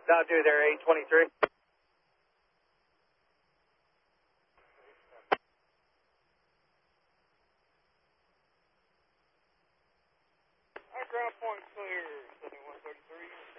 Down 2 there, 823. Ground point clear, 7133.